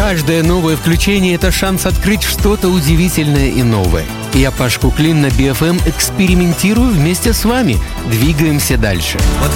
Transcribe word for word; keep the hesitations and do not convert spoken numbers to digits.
Каждое новое включение – это шанс открыть что-то удивительное и новое. Я, Паш Куклин, на би эф эм экспериментирую вместе с вами. Двигаемся дальше. Вот